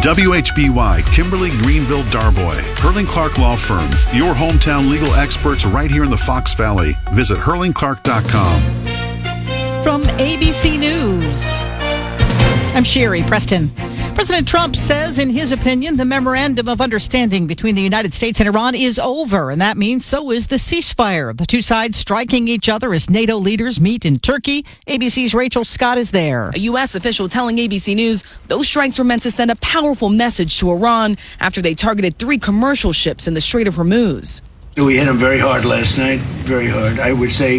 WHBY, Kimberly Greenville Darboy, Hurling Clark Law Firm, your hometown legal experts right here in the Fox Valley. Visit hurlingclark.com. From ABC News, I'm Sherry Preston. President Trump says, in his opinion, the memorandum of understanding between the United States and Iran is over, and that means so is the ceasefire. The two sides striking each other as NATO leaders meet in Turkey. ABC's Rachel Scott is there. A U.S. official telling ABC News those strikes were meant to send a powerful message to Iran after they targeted 3 commercial ships in the Strait of Hormuz. We hit them very hard last night, very hard. I would say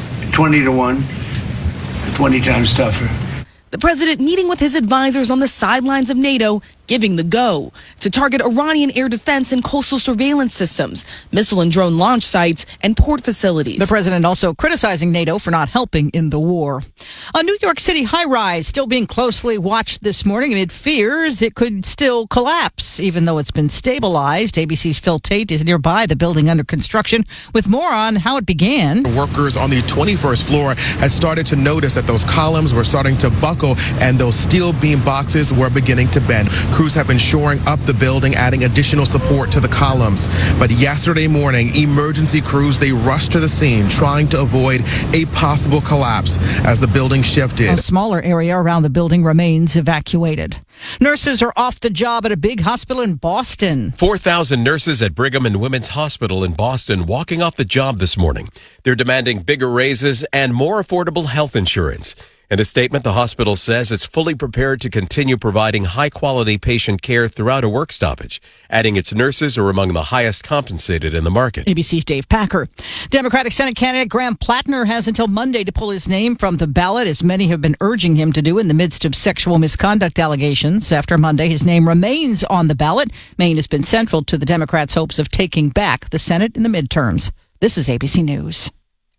20-1, 20 times tougher. The president meeting with his advisors on the sidelines of NATO, giving the go to target Iranian air defense and coastal surveillance systems, missile and drone launch sites, and port facilities. The president also criticizing NATO for not helping in the war. A New York City high-rise still being closely watched this morning amid fears it could still collapse, even though it's been stabilized. ABC's Phil Tate is nearby the building under construction with more on how it began. Workers on the 21st floor had started to notice that those columns were starting to buckle and those steel beam boxes were beginning to bend. Crews have been shoring up the building, adding additional support to the columns. But yesterday morning, emergency crews, they rushed to the scene, trying to avoid a possible collapse as the building shifted. A smaller area around the building remains evacuated. Nurses are off the job at a big hospital in Boston. 4,000 nurses at Brigham and Women's Hospital in Boston walking off the job this morning. They're demanding bigger raises and more affordable health insurance. In a statement, the hospital says it's fully prepared to continue providing high-quality patient care throughout a work stoppage, adding its nurses are among the highest compensated in the market. ABC's Dave Packer. Democratic Senate candidate Graham Plattner has until Monday to pull his name from the ballot, as many have been urging him to do in the midst of sexual misconduct allegations. After Monday, his name remains on the ballot. Maine has been central to the Democrats' hopes of taking back the Senate in the midterms. This is ABC News.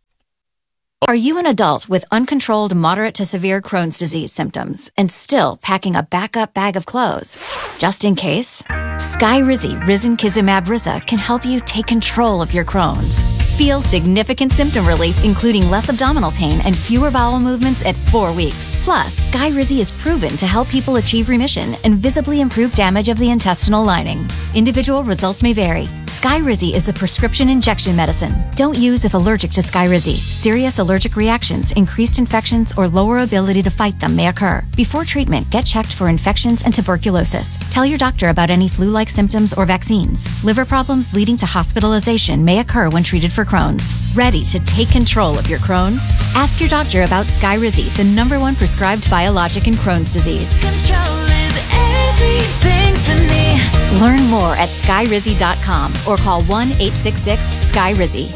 Are you an adult with uncontrolled moderate to severe Crohn's disease symptoms and still packing a backup bag of clothes? Just in case, Skyrizi Risankizumab Riza can help you take control of your Crohn's. Feel significant symptom relief, including less abdominal pain and fewer bowel movements at 4 weeks. Plus, Skyrizi is proven to help people achieve remission and visibly improve damage of the intestinal lining. Individual results may vary. Skyrizi is a prescription injection medicine. Don't use if allergic to Skyrizi. Serious allergic reactions, increased infections, or lower ability to fight them may occur. Before treatment, get checked for infections and tuberculosis. Tell your doctor about any flu-like symptoms or vaccines. Liver problems leading to hospitalization may occur when treated for Crohn's. Ready to take control of your Crohn's? Ask your doctor about Skyrizi, the #1 prescribed biologic in Crohn's disease. Control is everything to me. Learn more at skyrizi.com or call 1-866-SKYRIZI.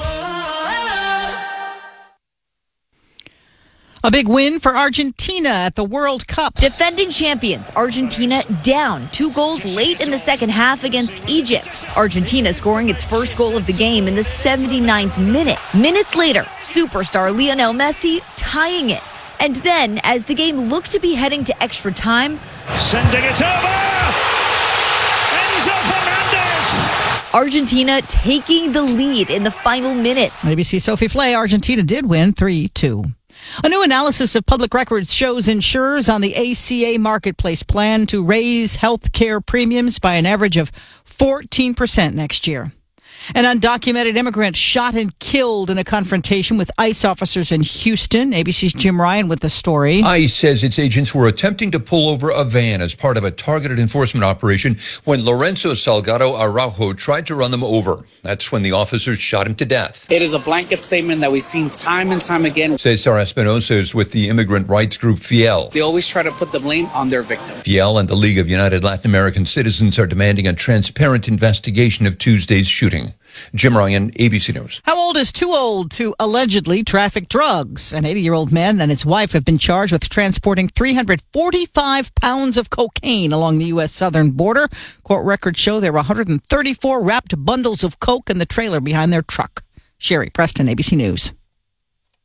A big win for Argentina at the World Cup. Defending champions, Argentina down 2 goals late in the second half against Egypt. Argentina scoring its first goal of the game in the 79th minute. Minutes later, superstar Lionel Messi tying it. And then, as the game looked to be heading to extra time, sending it over! Enzo Fernandez! Argentina taking the lead in the final minutes. ABC Sophie Flay, Argentina did win 3-2. A new analysis of public records shows insurers on the ACA marketplace plan to raise health care premiums by an average of 14% next year. An undocumented immigrant shot and killed in a confrontation with ICE officers in Houston. ABC's Jim Ryan with the story. ICE says its agents were attempting to pull over a van as part of a targeted enforcement operation when Lorenzo Salgado Araujo tried to run them over. That's when the officers shot him to death. It is a blanket statement that we've seen time and time again. Cesar Espinosa is with the immigrant rights group Fiel. They always try to put the blame on their victim. Fiel and the League of United Latin American Citizens are demanding a transparent investigation of Tuesday's shooting. Jim Ryan, ABC News. How old is too old to allegedly traffic drugs? An 80-year-old man and his wife have been charged with transporting 345 pounds of cocaine along the U.S. southern border. Court records show there were 134 wrapped bundles of coke in the trailer behind their truck. Sherry Preston, ABC News.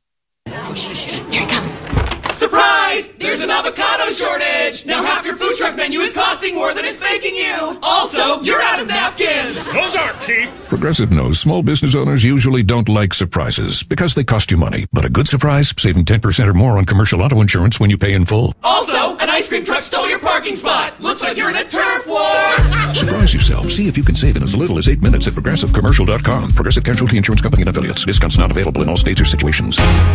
Here he comes. Surprise! There's an avocado shortage! Now half your food truck menu is costing more than it's making you. Also, you're out of napkins. Those aren't cheap. Progressive knows small business owners usually don't like surprises because they cost you money. But a good surprise, saving 10% or more on commercial auto insurance when you pay in full. Also, an ice cream truck stole your parking spot. Looks like you're in a turf war. Surprise yourself. See if you can save in as little as 8 minutes at ProgressiveCommercial.com. Progressive Casualty Insurance Company and Affiliates. Discounts not available in all states or situations.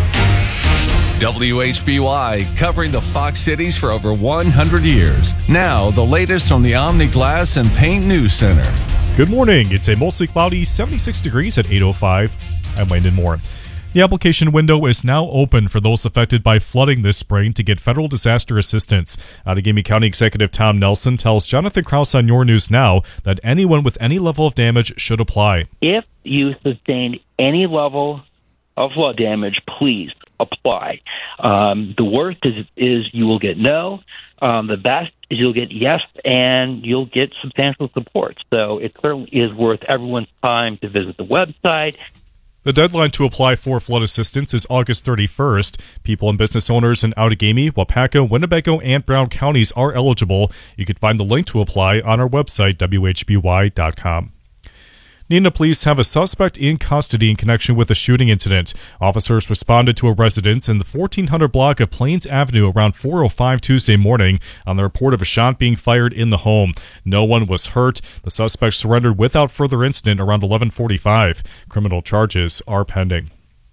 WHBY, covering the Fox cities for over 100 years. Now, the latest from the Omni Glass and Paint News Center. Good morning. It's a mostly cloudy 76 degrees at 8:05. I'm Landon Moore. The application window is now open for those affected by flooding this spring to get federal disaster assistance. Outagamie County Executive Tom Nelson tells Jonathan Krause on Your News Now that anyone with any level of damage should apply. If you sustained any level of flood damage, please apply. The worst is you will get no. The best is you'll get yes, and you'll get substantial support. So it certainly is worth everyone's time to visit the website. The deadline to apply for flood assistance is August 31st. People and business owners in Outagamie, Waupaca, Winnebago, and Brown counties are eligible. You can find the link to apply on our website, WHBY.com. Neenah police have a suspect in custody in connection with a shooting incident. Officers responded to a residence in the 1400 block of Plains Avenue around 4:05 Tuesday morning on the report of a shot being fired in the home. No one was hurt. The suspect surrendered without further incident around 11:45. Criminal charges are pending.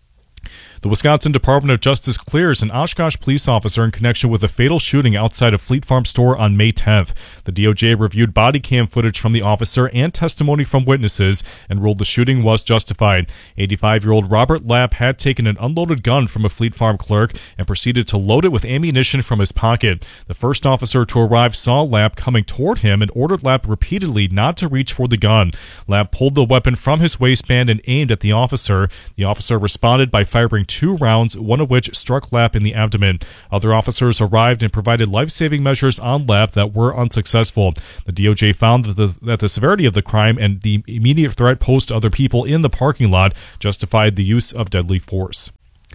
The Wisconsin Department of Justice clears an Oshkosh police officer in connection with a fatal shooting outside a Fleet Farm store on May 10th. The DOJ reviewed body cam footage from the officer and testimony from witnesses and ruled the shooting was justified. 85-year-old Robert Lapp had taken an unloaded gun from a Fleet Farm clerk and proceeded to load it with ammunition from his pocket. The first officer to arrive saw Lapp coming toward him and ordered Lapp repeatedly not to reach for the gun. Lapp pulled the weapon from his waistband and aimed at the officer. The officer responded by firing 2 rounds, one of which struck Lapp in the abdomen. Other officers arrived and provided life-saving measures on Lapp that were unsuccessful. The DOJ found that the severity of the crime and the immediate threat posed to other people in the parking lot justified the use of deadly force.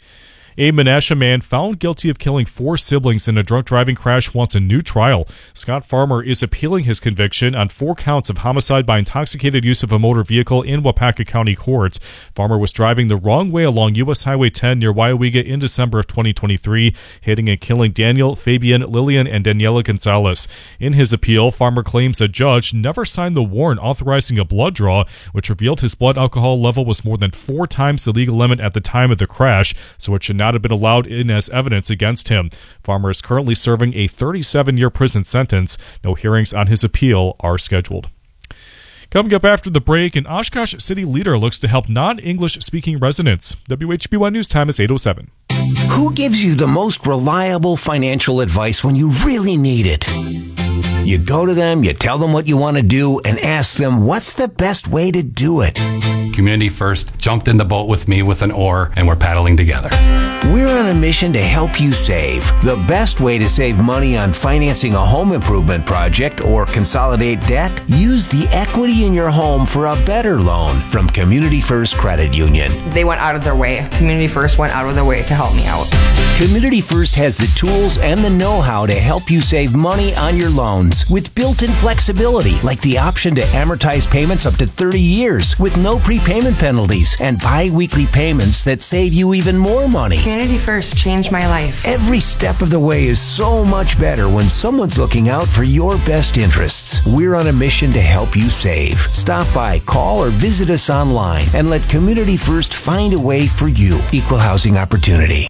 A Menasha man found guilty of killing 4 siblings in a drunk driving crash wants a new trial. Scott Farmer is appealing his conviction on 4 counts of homicide by intoxicated use of a motor vehicle in Waupaca County Court. Farmer was driving the wrong way along U.S. Highway 10 near Waiawega in December of 2023, hitting and killing Daniel, Fabian, Lillian, and Daniela Gonzalez. In his appeal, Farmer claims a judge never signed the warrant authorizing a blood draw, which revealed his blood alcohol level was more than 4 times the legal limit at the time of the crash, so it should not have been allowed in as evidence against him. Farmer is currently serving a 37-year prison sentence. No hearings on his appeal are scheduled. Coming up after the break, an Oshkosh city leader looks to help non-English speaking residents. WHBY News Time is 8:07. Who gives you the most reliable financial advice when you really need it? You go to them, you tell them what you want to do, and ask them what's the best way to do it. Community First jumped in the boat with me with an oar, and we're paddling together. We're on a mission to help you save. The best way to save money on financing a home improvement project or consolidate debt? Use the equity in your home for a better loan from Community First Credit Union. They went out of their way. Community First went out of their way to help me out. Community First has the tools and the know-how to help you save money on your loans with built-in flexibility, like the option to amortize payments up to 30 years with no prepayment penalties and bi-weekly payments that save you even more money. Community First changed my life. Every step of the way is so much better when someone's looking out for your best interests. We're on a mission to help you save. Stop by, call, or visit us online and let Community First find a way for you. Equal housing opportunity.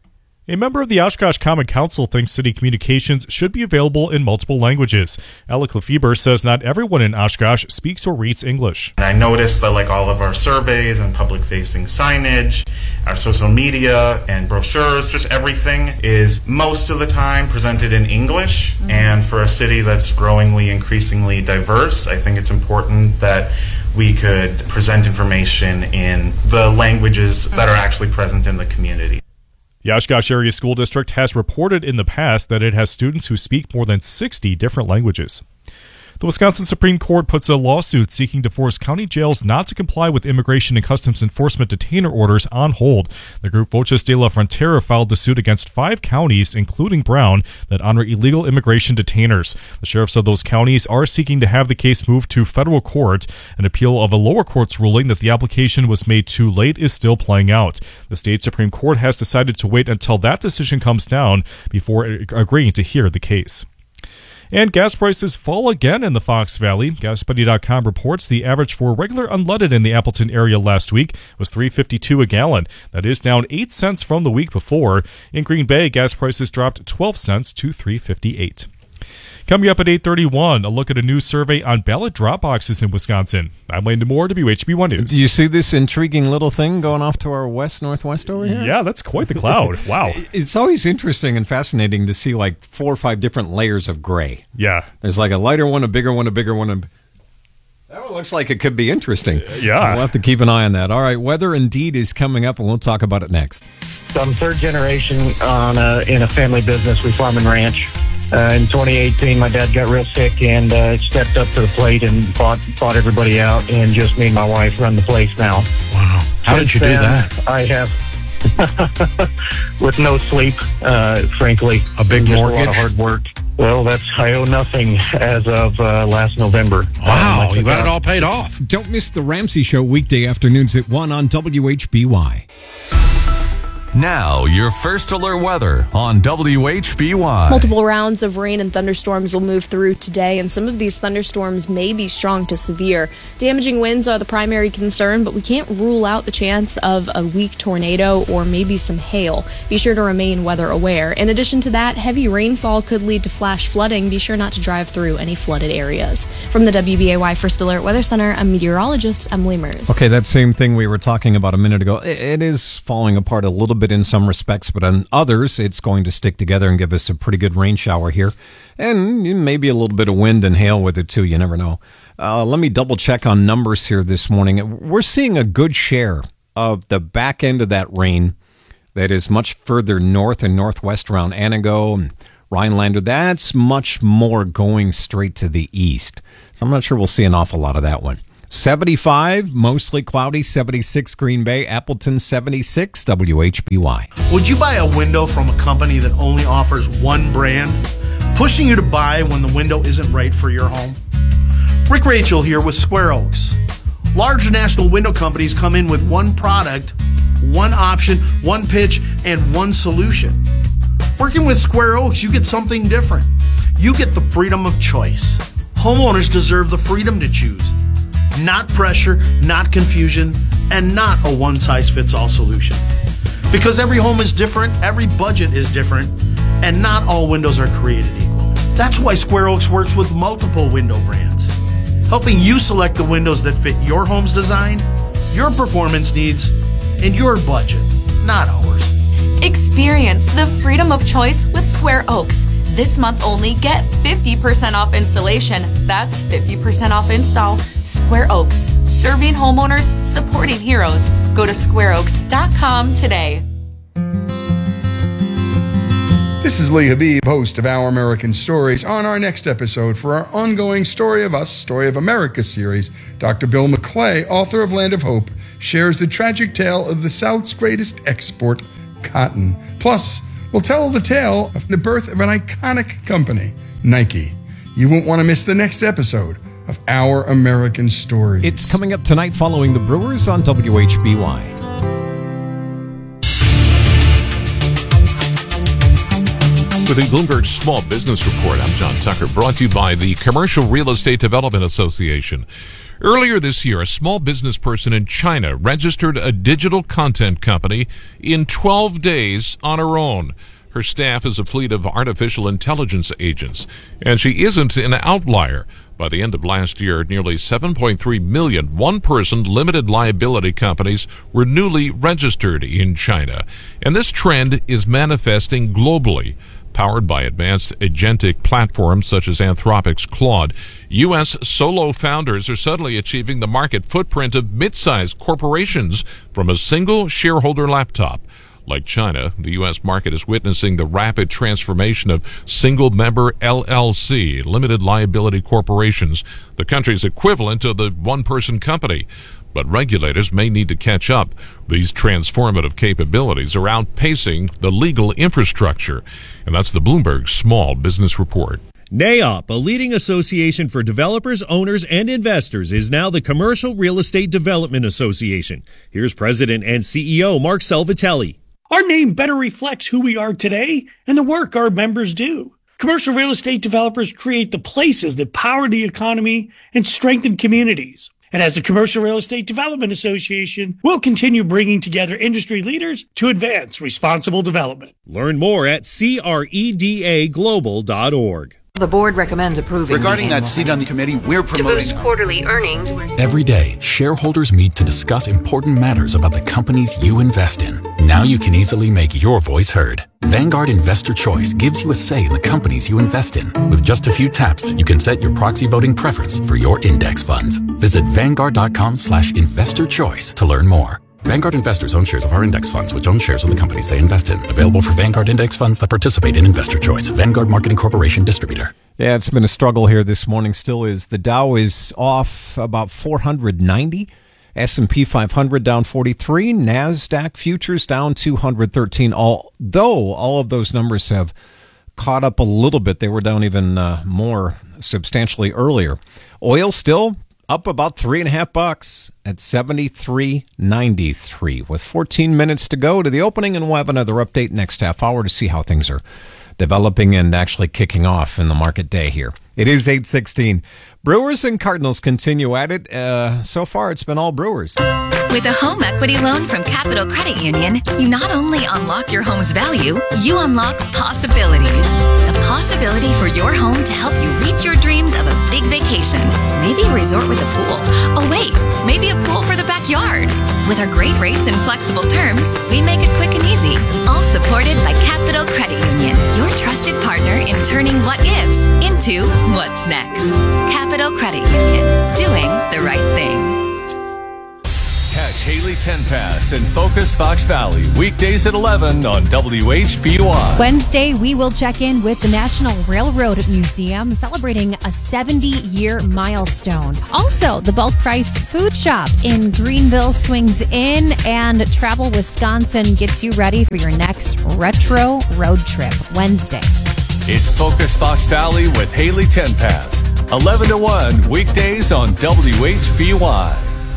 A member of the Oshkosh Common Council thinks city communications should be available in multiple languages. Alec Lefebvre says not everyone in Oshkosh speaks or reads English. And I noticed that like all of our surveys and public-facing signage, our social media and brochures, just everything is most of the time presented in English. Mm-hmm. And for a city that's growingly, increasingly diverse, I think it's important that we could present information in the languages that are actually present in the community. The Oshkosh Area School District has reported in the past that it has students who speak more than 60 different languages. The Wisconsin Supreme Court puts a lawsuit seeking to force county jails not to comply with Immigration and Customs Enforcement detainer orders on hold. The group Voces de la Frontera filed the suit against 5 counties, including Brown, that honor illegal immigration detainers. The sheriffs of those counties are seeking to have the case moved to federal court. An appeal of a lower court's ruling that the application was made too late is still playing out. The state Supreme Court has decided to wait until that decision comes down before agreeing to hear the case. And gas prices fall again in the Fox Valley. GasBuddy.com reports the average for regular unleaded in the Appleton area last week was $3.52 a gallon. That is down 8 cents from the week before. In Green Bay, gas prices dropped 12 cents to $3.58. Coming up at 8:31, a look at a new survey on ballot drop boxes in Wisconsin. I'm Landon Moore, WHB1 News. Do you see this intriguing little thing going off to our west-northwest over here? Yeah, that's quite the cloud. Wow. It's always interesting and fascinating to see like 4 or 5 different layers of gray. Yeah. There's like a lighter one, a bigger one, a bigger one. That one looks like it could be interesting. Yeah. We'll have to keep an eye on that. All right, weather indeed is coming up, and we'll talk about it next. So I'm third generation in a family business. We farm and ranch. In 2018, my dad got real sick and stepped up to the plate and bought everybody out, and just me and my wife run the place now. Wow. How did you do that? I have, with no sleep, frankly. A big mortgage? A lot of hard work. Well, I owe nothing as of last November. Wow, you got it all paid off. Don't miss the Ramsey Show weekday afternoons at 1 on WHBY. Now, your first alert weather on WHBY. Multiple rounds of rain and thunderstorms will move through today, and some of these thunderstorms may be strong to severe. Damaging winds are the primary concern, but we can't rule out the chance of a weak tornado or maybe some hail. Be sure to remain weather aware. In addition to that, heavy rainfall could lead to flash flooding. Be sure not to drive through any flooded areas. From the WBAY First Alert Weather Center, I'm meteorologist Emily Mers. Okay, that same thing we were talking about a minute ago, it is falling apart a little bit in some respects, but on others, it's going to stick together and give us a pretty good rain shower here. And maybe a little bit of wind and hail with it, too. You never know. Let me double check on numbers here this morning. We're seeing a good share of the back end of that rain that is much further north and northwest around Anago and Rhinelander. That's much more going straight to the east. So I'm not sure we'll see an awful lot of that one. 75, mostly cloudy, 76 Green Bay, Appleton 76, WHBY. Would you buy a window from a company that only offers one brand, pushing you to buy when the window isn't right for your home? Rick Rachel here with Square Oaks. Large national window companies come in with one product, one option, one pitch, and one solution. Working with Square Oaks, you get something different. You get the freedom of choice. Homeowners deserve the freedom to choose. Not pressure, not confusion, and not a one-size-fits-all solution. Because every home is different, every budget is different, and not all windows are created equal. That's why Square Oaks works with multiple window brands, helping you select the windows that fit your home's design, your performance needs, and your budget, not ours. Experience the freedom of choice with Square Oaks. This month only, get 50% off installation. That's 50% off install. Square Oaks, serving homeowners, supporting heroes. Go to squareoaks.com today. This is Lee Habib, host of Our American Stories. On our next episode for our ongoing Story of Us, Story of America series, Dr. Bill McClay, author of Land of Hope, shares the tragic tale of the South's greatest export, cotton. Plus, we'll tell the tale of the birth of an iconic company, Nike. You won't want to miss the next episode of Our American Stories. It's coming up tonight following the Brewers on WHBY. With the Bloomberg Small Business Report, I'm John Tucker, brought to you by the Commercial Real Estate Development Association. Earlier this year, a small business person in China registered a digital content company in 12 days on her own. Her staff is a fleet of artificial intelligence agents, and she isn't an outlier. By the end of last year, nearly 7.3 million one-person limited liability companies were newly registered in China. And this trend is manifesting globally. Powered by advanced agentic platforms such as Anthropic's Claude, U.S. solo founders are suddenly achieving the market footprint of mid-sized corporations from a single shareholder laptop. Like China, the U.S. market is witnessing the rapid transformation of single-member LLC, limited liability corporations, the country's equivalent to the one-person company. But regulators may need to catch up. These transformative capabilities are outpacing the legal infrastructure. And that's the Bloomberg Small Business Report. NAIOP, a leading association for developers, owners, and investors, is now the Commercial Real Estate Development Association. Here's President and CEO Mark Salvatelli. Our name better reflects who we are today and the work our members do. Commercial real estate developers create the places that power the economy and strengthen communities. And as the Commercial Real Estate Development Association, we'll continue bringing together industry leaders to advance responsible development. Learn more at credaglobal.org. The board recommends approving. Regarding that seat on the committee, we're promoting to boost quarterly earnings. Every day, shareholders meet to discuss important matters about the companies you invest in. Now you can easily make your voice heard. Vanguard Investor Choice gives you a say in the companies you invest in. With just a few taps, you can set your proxy voting preference for your index funds. Visit Vanguard.com/investorchoice to learn more. Vanguard investors own shares of our index funds, which own shares of the companies they invest in. Available for Vanguard index funds that participate in Investor Choice. Vanguard Marketing Corporation distributor. Yeah, it's been a struggle here this morning. Still is. The Dow is off about 490. S&P 500 down 43. NASDAQ futures down 213. Although all of those numbers have caught up a little bit. They were down even more substantially earlier. Oil still up about $3.50 at $73.93 with 14 minutes to go to the opening, and we'll have another update next half hour to see how things are developing and actually kicking off in the market day here. It is 8:16. Brewers and Cardinals continue at it. So far, it's been all Brewers. With a home equity loan from Capital Credit Union, you not only unlock your home's value, you unlock possibilities. The possibility for your home to help you reach your dreams of a big vacation. Maybe a resort with a pool. Oh wait, maybe a pool for the backyard. With our great rates and flexible terms, we make it quick and easy. All supported by Capital Credit Union, your trusted partner in turning what-ifs into what's next. Capital Credit Union, doing the right thing. Catch Haley Tenpass and Focus Fox Valley weekdays at 11 on WHBY. Wednesday, we will check in with the National Railroad Museum celebrating a 70-year milestone. Also, the bulk-priced food shop in Greenville swings in, and Travel Wisconsin gets you ready for your next retro road trip Wednesday. It's Focus Fox Valley with Haley Tenpass, 11 to 1 weekdays on WHBY.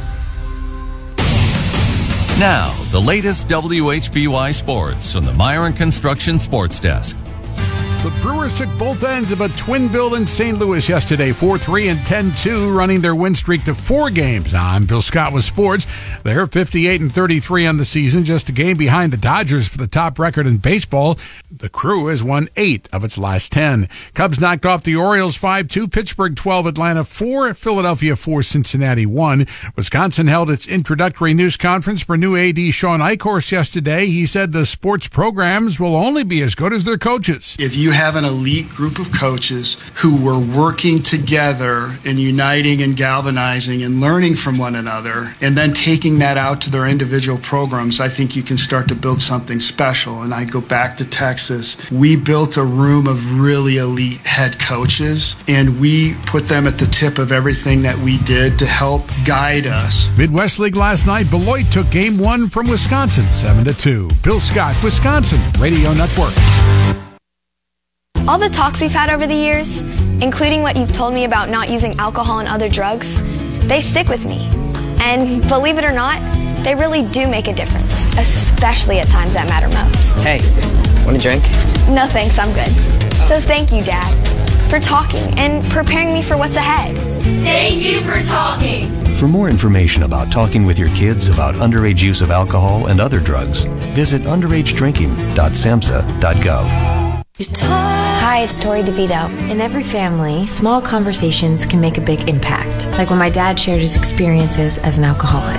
Now, the latest WHBY sports from the Myron Construction Sports Desk. The Brewers took both ends of a twin bill in St. Louis yesterday, 4-3 and 10-2, running their win streak to 4 games. I'm Bill Scott with sports. They're 58-33 on the season, just a game behind the Dodgers for the top record in baseball. The Crew has won 8 of its last 10. Cubs knocked off the Orioles 5-2, Pittsburgh 12, Atlanta 4, Philadelphia 4, Cincinnati 1. Wisconsin held its introductory news conference for new AD Sean Eichhorst yesterday. He said the sports programs will only be as good as their coaches. If you have an elite group of coaches who were working together and uniting and galvanizing and learning from one another and then taking that out to their individual programs, I think you can start to build something special. And I go back to Texas. We built a room of really elite head coaches, and we put them at the tip of everything that we did to help guide us. Midwest League last night, Beloit took game 1 from Wisconsin, 7-2. Bill Scott, Wisconsin Radio Network. All the talks we've had over the years, including what you've told me about not using alcohol and other drugs, they stick with me. And believe it or not, they really do make a difference, especially at times that matter most. Hey, want a drink? No thanks, I'm good. So thank you, Dad, for talking and preparing me for what's ahead. Thank you for talking. For more information about talking with your kids about underage use of alcohol and other drugs, visit underagedrinking.samhsa.gov. Hi, it's Tori DeVito. In every family, small conversations can make a big impact, like when my dad shared his experiences as an alcoholic.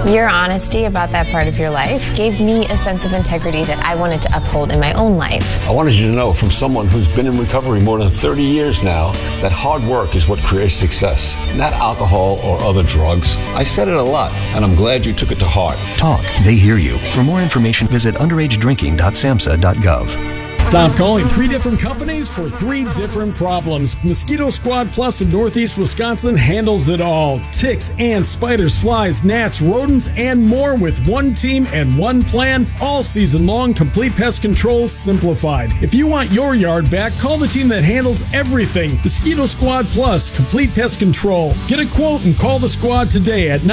Your honesty about that part of your life gave me a sense of integrity that I wanted to uphold in my own life. I wanted you to know from someone who's been in recovery more than 30 years now that hard work is what creates success, not alcohol or other drugs. I said it a lot, and I'm glad you took it to heart. Talk. They hear you. For more information, visit underagedrinking.samhsa.gov. Stop calling 3 different companies for 3 different problems. Mosquito Squad Plus in Northeast Wisconsin handles it all. Ticks, ants, spiders, flies, gnats, rodents, and more with one team and one plan. All season long, complete pest control simplified. If you want your yard back, call the team that handles everything. Mosquito Squad Plus, complete pest control. Get a quote and call the squad today at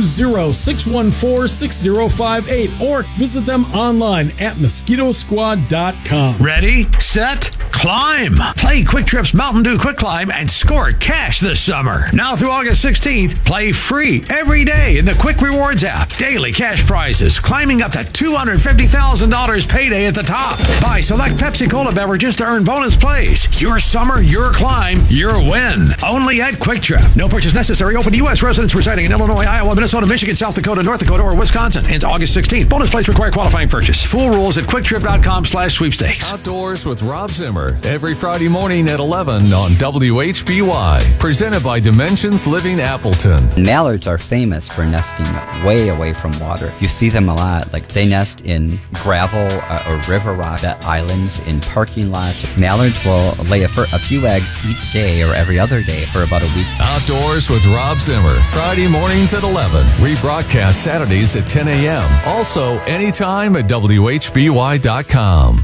920-614-6058 or visit them online at mosquitosquad.com. Ready, set, climb. Play Quick Trip's Mountain Dew Quick Climb and score cash this summer. Now through August 16th, play free every day in the Quick Rewards app. Daily cash prizes, climbing up to $250,000 payday at the top. Buy select Pepsi Cola beverages to earn bonus plays. Your summer, your climb, your win. Only at Quick Trip. No purchase necessary. Open to U.S. residents residing in Illinois, Iowa, Minnesota, Michigan, South Dakota, North Dakota, or Wisconsin. Ends August 16th. Bonus plays require qualifying purchase. Full rules at quicktrip.com/sweepstakes. Outdoors with Rob Zimmer every Friday morning at 11 on WHBY. Presented by Dimensions Living Appleton. Mallards are famous for nesting way away from water. You see them a lot. Like they nest in gravel or river rock islands, in parking lots. Mallards will lay a few eggs each day or every other day for about a week. Outdoors with Rob Zimmer. Friday mornings at 11. Rebroadcast Saturdays at 10 a.m. Also anytime at WHBY.com.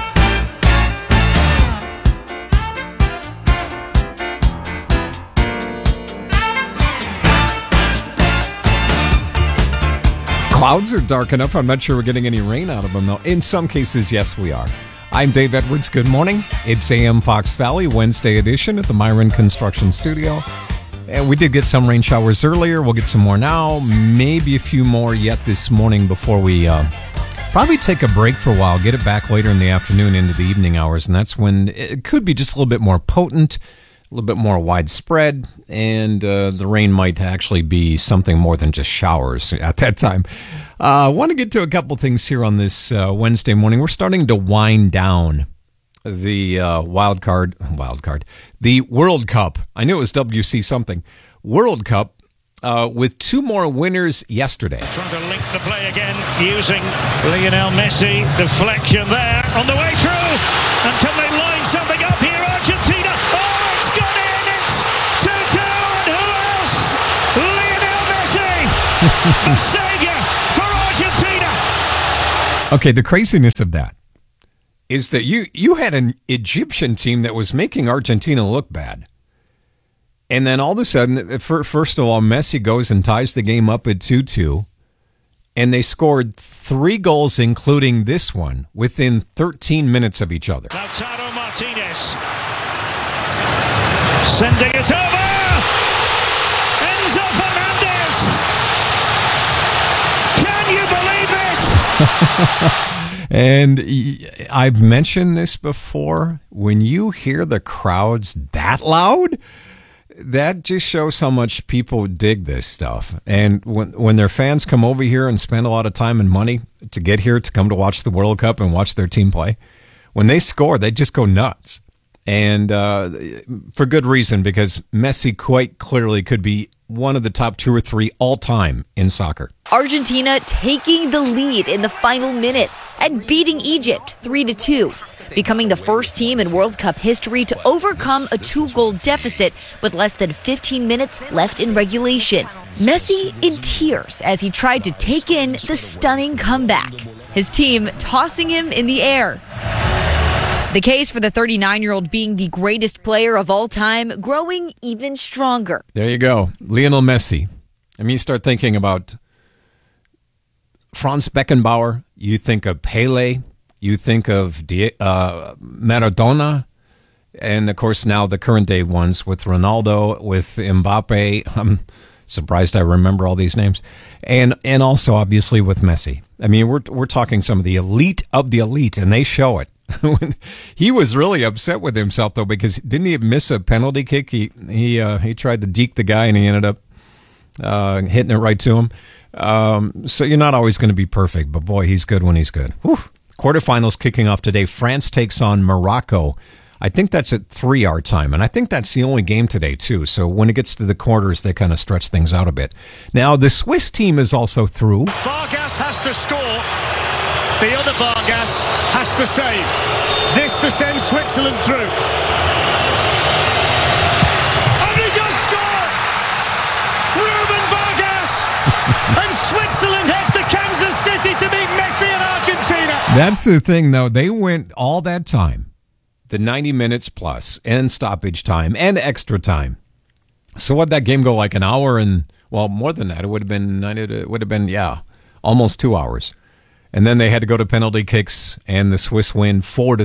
Clouds are dark enough. I'm not sure we're getting any rain out of them, though. In some cases, yes, we are. I'm Dave Edwards. Good morning. It's AM Fox Valley, Wednesday edition at the Myron Construction Studio. And we did get some rain showers earlier. We'll get some more now. Maybe a few more yet this morning before we probably take a break for a while, get it back later in the afternoon into the evening hours. And that's when it could be just a little bit more potent, a little bit more widespread, and the rain might actually be something more than just showers at that time. I want to get to a couple things here on this Wednesday morning. We're starting to wind down the the World Cup. I knew it was WC something. World Cup with 2 more winners yesterday. Trying to link the play again using Lionel Messi. Deflection there on the way through. And can they line something up here? Argentina. It's gone in! It's 2-2, and who else? Lionel Messi, the saviour for Argentina. Okay, the craziness of that is that you had an Egyptian team that was making Argentina look bad. And then all of a sudden, first of all, Messi goes and ties the game up at 2-2. And they scored 3 goals, including this one, within 13 minutes of each other. Lautaro Martinez. Sending it over! Enzo Fernandez! Can you believe this? And I've mentioned this before. When you hear the crowds that loud, that just shows how much people dig this stuff. And when their fans come over here and spend a lot of time and money to get here to come to watch the World Cup and watch their team play, when they score, they just go nuts. And for good reason, because Messi quite clearly could be one of the top 2 or 3 all-time in soccer. Argentina taking the lead in the final minutes and beating Egypt 3-2, becoming the first team in World Cup history to overcome a 2-goal deficit with less than 15 minutes left in regulation. Messi in tears as he tried to take in the stunning comeback, his team tossing him in the air. The case for the 39-year-old being the greatest player of all time growing even stronger. There you go. Lionel Messi. I mean, you start thinking about Franz Beckenbauer. You think of Pele. You think of Maradona. And, of course, now the current day ones with Ronaldo, with Mbappe. I'm surprised I remember all these names. And also, obviously, with Messi. I mean, we're talking some of the elite, and they show it. He was really upset with himself, though, because didn't he miss a penalty kick? He tried to deke the guy, and he ended up hitting it right to him. So you're not always going to be perfect, but boy, he's good when he's good. Whew. Quarterfinals kicking off today. France takes on Morocco. I think that's at 3 our time, and I think that's the only game today, too. So when it gets to the quarters, they kind of stretch things out a bit. Now, the Swiss team is also through. Vargas has to score. The other Vargas has to save. This to send Switzerland through. And he does score! Ruben Vargas! And Switzerland head to Kansas City to meet Messi and Argentina. That's the thing, though. They went all that time. The 90 minutes plus, and stoppage time, and extra time. So what'd that game go like, an hour and, well, more than that. It would have been, almost 2 hours. And then they had to go to penalty kicks, and the Swiss win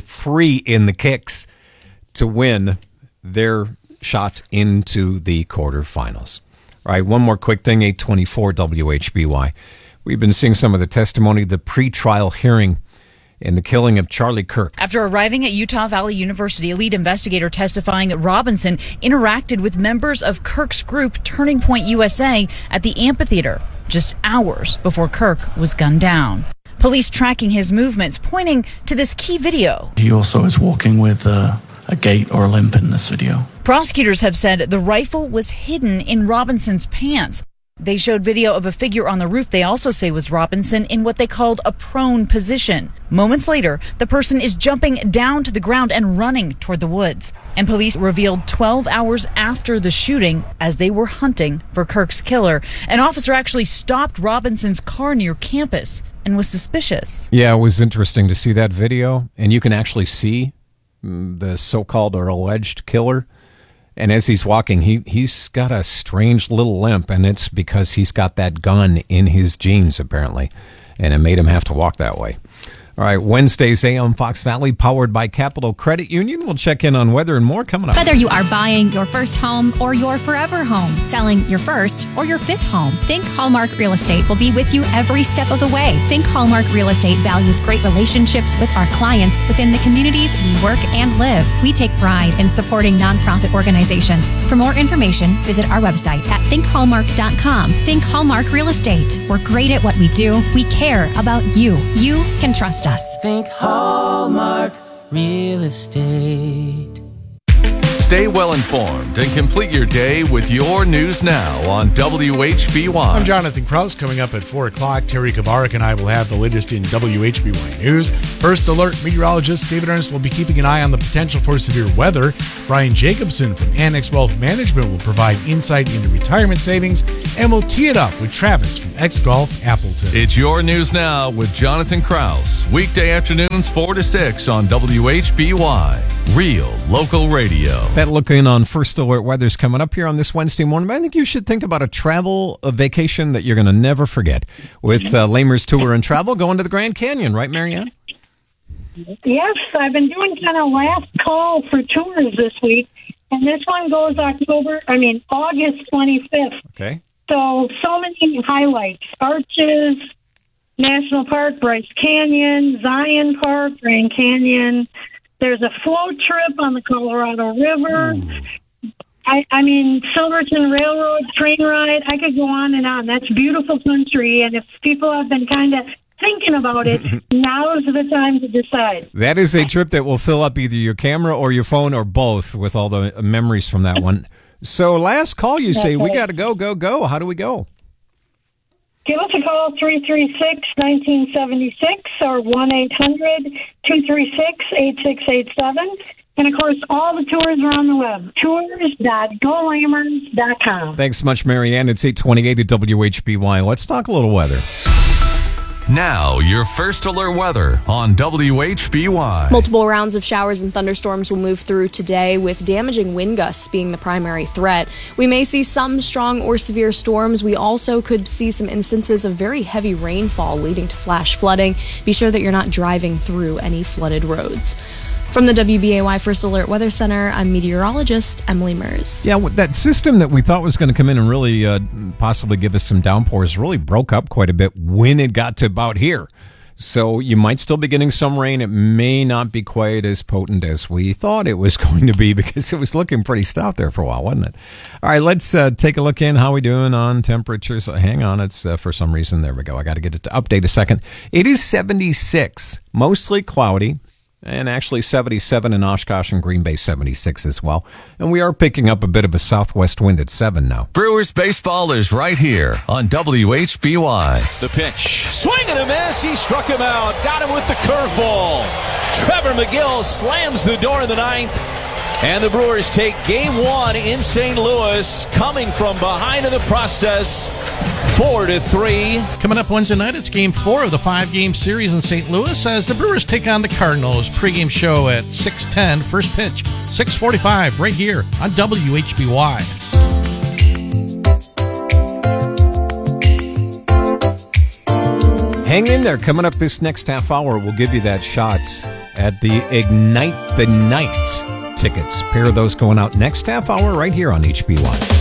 4-3 in the kicks to win their shot into the quarterfinals. All right, one more quick thing, 824 WHBY. We've been seeing some of the testimony, the pre-trial hearing in the killing of Charlie Kirk. After arriving at Utah Valley University, a lead investigator testifying that Robinson interacted with members of Kirk's group Turning Point USA at the amphitheater just hours before Kirk was gunned down. Police tracking his movements, pointing to this key video. He also is walking with a gait or a limp in this video. Prosecutors have said the rifle was hidden in Robinson's pants. They showed video of a figure on the roof they also say was Robinson in what they called a prone position. Moments later, the person is jumping down to the ground and running toward the woods. And police revealed 12 hours after the shooting, as they were hunting for Kirk's killer, an officer actually stopped Robinson's car near campus and was suspicious. Yeah, it was interesting to see that video, and you can actually see the so-called or alleged killer. And as he's walking, he's got a strange little limp, and it's because he's got that gun in his jeans, apparently, and it made him have to walk that way. All right, Wednesday's AM Fox Valley, powered by Capital Credit Union. We'll check in on weather and more coming up. Whether you are buying your first home or your forever home, selling your first or your fifth home, Think Hallmark Real Estate will be with you every step of the way. Think Hallmark Real Estate values great relationships with our clients within the communities we work and live. We take pride in supporting nonprofit organizations. For more information, visit our website at thinkhallmark.com. Think Hallmark Real Estate. We're great at what we do. We care about you. You can trust us. Think Hallmark Real Estate. Stay well informed and complete your day with your news now on WHBY. I'm Jonathan Kraus. Coming up at 4 o'clock, Terry Kavarik and I will have the latest in WHBY news. First alert, meteorologist David Ernst will be keeping an eye on the potential for severe weather. Brian Jacobson from Annex Wealth Management will provide insight into retirement savings, and we'll tee it up with Travis from X-Golf Appleton. It's your news now with Jonathan Kraus. Weekday afternoons 4 to 6 on WHBY. Real local radio. That look in on First Alert weather's coming up here on this Wednesday morning. But I think you should think about a vacation that you're going to never forget with Lamers Tour and Travel going to the Grand Canyon, right, Marianne? Yes, I've been doing kind of last call for tours this week, and this one goes August 25th. Okay. So many highlights. Arches National Park, Bryce Canyon, Zion Park, Grand Canyon. There's a float trip on the Colorado River. Silverton Railroad train ride. I could go on and on. That's beautiful country. And if people have been kind of thinking about it, now's the time to decide. That is a trip that will fill up either your camera or your phone or both with all the memories from that one. So last call, you say, we got to go. How do we go? Give us a call, 336-1976 or 1-800-236-8687. And, of course, all the tours are on the web, tours.golamers.com. Thanks so much, Marianne. It's 8:28 at WHBY. Let's talk a little weather. Now, your First Alert weather on WHBY. Multiple rounds of showers and thunderstorms will move through today, with damaging wind gusts being the primary threat. We may see some strong or severe storms. We also could see some instances of very heavy rainfall leading to flash flooding. Be sure that you're not driving through any flooded roads. From the WBAY First Alert Weather Center, I'm meteorologist Emily Mers. Yeah, that system that we thought was going to come in and really possibly give us some downpours really broke up quite a bit when it got to about here. So you might still be getting some rain. It may not be quite as potent as we thought it was going to be because it was looking pretty stout there for a while, wasn't it? All right, let's take a look in. How we doing on temperatures? Hang on. It's for some reason. There we go. I got to get it to update a second. It is 76, mostly cloudy. And actually 77 in Oshkosh and Green Bay, 76 as well. And we are picking up a bit of a southwest wind at 7 now. Brewers baseball is right here on WHBY. The pitch. Swing and a miss. He struck him out. Got him with the curveball. Trevor McGill slams the door in the ninth. And the Brewers take game 1 in St. Louis, coming from behind in the process, 4-3. Coming up Wednesday night, it's game 4 of the 5-game series in St. Louis as the Brewers take on the Cardinals. Pre-game show at 6:10, first pitch, 6:45, right here on WHBY. Hang in there. Coming up this next half hour, we'll give you that shot at the Ignite the Night tickets. Pair of those going out next half hour right here on HBY.